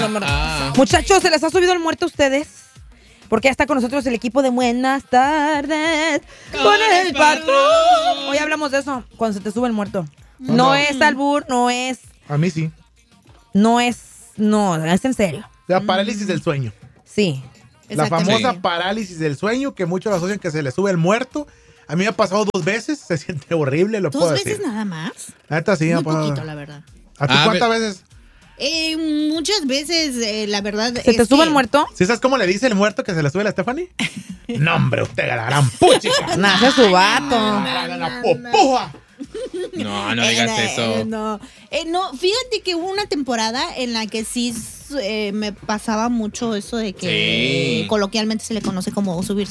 Muchachos, ¿se les ha subido el muerto a ustedes? Porque ya está con nosotros el equipo de Buenas Tardes con el Patrón. Hoy hablamos de eso, cuando se te sube el muerto. No es albur, no es... A mí sí. No, es en serio. La parálisis del sueño. Sí. La famosa parálisis del sueño que muchos asocian que se le sube el muerto. A mí me ha pasado 2 veces, se siente horrible, lo puedo decir. ¿2 veces nada más? Neta, sí, muy poquito, la verdad. ¿A ti cuántas veces? Muchas veces, la verdad. ¿Se te sube el muerto? ¿Sí sabes cómo le dice el muerto que se le sube a la Stephanie? No, hombre, usted la gran puchica. Nace su vato. La popuja. No digas eso. No, fíjate que hubo una temporada en la que sí me pasaba mucho eso de que coloquialmente se le conoce como subirse